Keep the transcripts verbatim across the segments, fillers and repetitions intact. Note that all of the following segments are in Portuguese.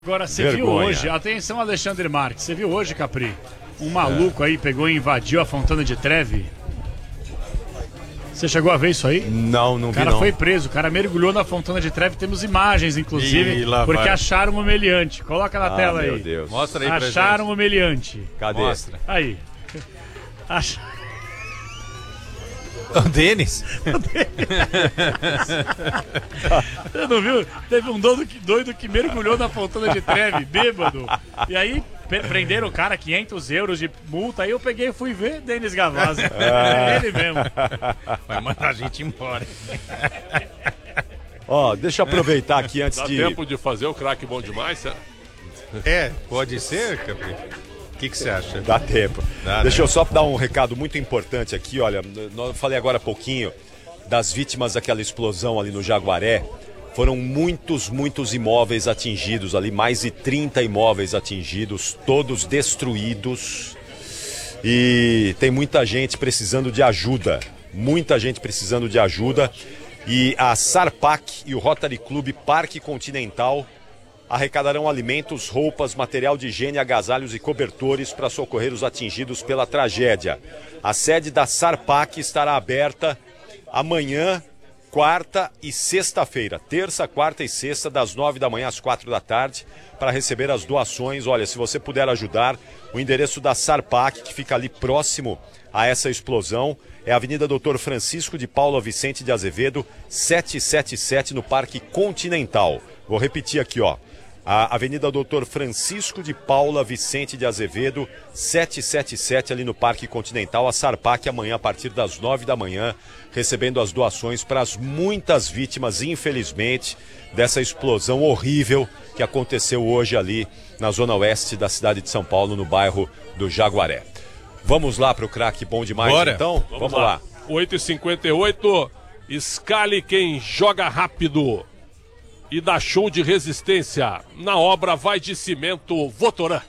Agora, você Vergonha. viu hoje, atenção Alexandre Marques, você viu hoje, Capri? Um maluco é. aí pegou e invadiu a Fontana de Trevi. Você chegou a ver isso aí? Não, não vi. O cara não. foi preso, o cara mergulhou na Fontana de Trevi, temos imagens, inclusive, Ih, lá porque vai. acharam um meliante. Coloca na Ah, tela meu aí. Deus. Mostra aí pra Acharam gente. um meliante. Cadê? Mostra. Aí. Ach... O Denis? Você não viu? Teve um doido que, doido que mergulhou na Fontana de Trevi, bêbado. E aí prenderam o cara, quinhentos euros de multa. Aí eu peguei e fui ver Denis Gavazzi. É ele mesmo. Vai mandar a gente embora. Ó, deixa eu aproveitar aqui antes Dá de... tempo de fazer o craque bom demais, certo? É, pode ser, Capri? O que que você acha? Dá tempo. Dá, Deixa né? eu só dar um recado muito importante aqui. Olha, eu falei agora há pouquinho das vítimas daquela explosão ali no Jaguaré. Foram muitos, muitos imóveis atingidos ali, mais de trinta imóveis atingidos, todos destruídos. E tem muita gente precisando de ajuda, muita gente precisando de ajuda. E a Sarpac e o Rotary Club Parque Continental arrecadarão alimentos, roupas, material de higiene, agasalhos e cobertores para socorrer os atingidos pela tragédia. A sede da Sarpac estará aberta amanhã, quarta e sexta-feira, terça, quarta e sexta, das nove da manhã às quatro da tarde, para receber as doações. Olha, se você puder ajudar, o endereço da Sarpac, que fica ali próximo a essa explosão, é a Avenida Doutor Francisco de Paula Vicente de Azevedo, setecentos e setenta e sete, no Parque Continental. Vou repetir aqui, ó. A Avenida Doutor Francisco de Paula Vicente de Azevedo, setecentos e setenta e sete, ali no Parque Continental. A Sarpac amanhã a partir das nove da manhã, recebendo as doações para as muitas vítimas, infelizmente, dessa explosão horrível que aconteceu hoje ali na zona oeste da cidade de São Paulo, no bairro do Jaguaré. Vamos lá para o craque bom demais, Bora. então? Vamos, Vamos lá. lá. oito e cinquenta e oito, escale quem joga rápido e dá show de resistência. Na obra vai de cimento Votoran.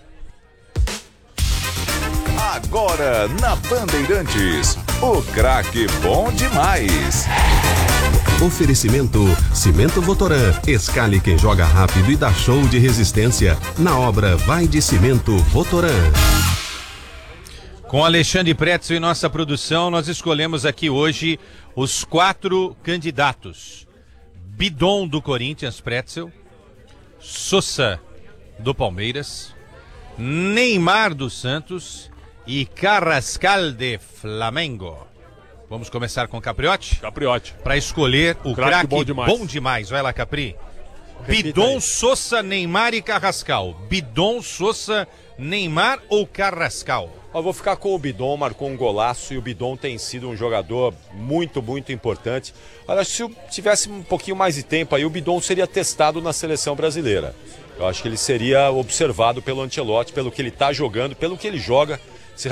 Agora na Bandeirantes, o craque bom demais. Oferecimento Cimento Votoran. Escale quem joga rápido e dá show de resistência. Na obra vai de Cimento Votoran. Com Alexandre Pretzel e nossa produção, nós escolhemos aqui hoje os quatro candidatos. Bidon do Corinthians, Pretzel. Sosa do Palmeiras. Neymar do Santos e Carrascal de Flamengo. Vamos começar com Capriotti? Capriotti. Para escolher o Craque craque bom bom demais. demais. Bom demais. Vai lá, Capri. Repita Bidon, aí. Sosa, Neymar e Carrascal. Bidon, Sosa, Neymar ou Carrascal? Eu vou ficar com o Bidon, marcou um golaço e o Bidon tem sido um jogador muito, muito importante. Olha, se eu tivesse um pouquinho mais de tempo aí, o Bidon seria testado na seleção brasileira. Eu acho que ele seria observado pelo Ancelotti, pelo que ele está jogando, pelo que ele joga.